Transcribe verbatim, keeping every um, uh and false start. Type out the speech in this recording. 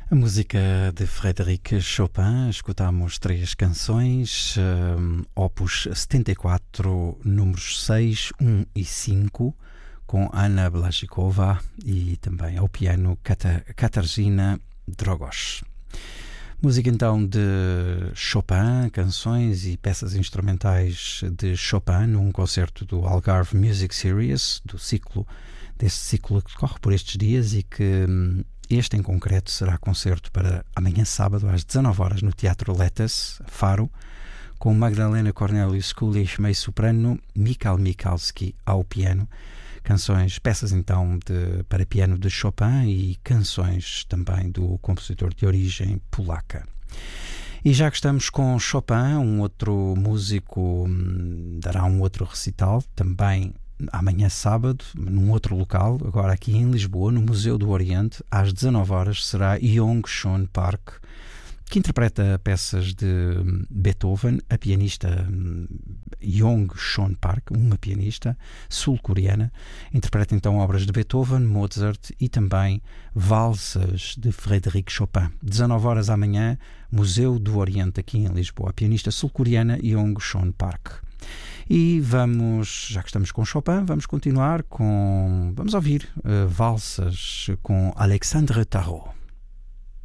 A música de Frédéric Chopin, escutamos três canções, um, Opus setenta e quatro, números seis, um e cinco, com Anna Blazhikova e também ao piano Katarzyna Drogos. Música então de Chopin, canções e peças instrumentais de Chopin num concerto do Algarve Music Series, do ciclo, desse ciclo que decorre por estes dias e que este em concreto será concerto para amanhã sábado às dezanove horas no Teatro Letas, Faro, com Magdalena Cornelius Kulich, meio soprano, Mikhail Michalski ao piano, canções, peças então de, para piano de Chopin e canções também do compositor de origem polaca. E já que estamos com Chopin, um outro músico hum, dará um outro recital, também amanhã sábado, num outro local, agora aqui em Lisboa, no Museu do Oriente, às dezanove horas, será Yong-Shun Park, que interpreta peças de Beethoven, a pianista Yong-Shun Park, uma pianista sul-coreana, interpreta então obras de Beethoven, Mozart e também valsas de Frédéric Chopin. dezanove horas amanhã, Museu do Oriente, aqui em Lisboa, a pianista sul-coreana Yong-Shun Park. E vamos, já que estamos com Chopin, vamos continuar com, vamos ouvir uh, valsas com Alexandre Tarot.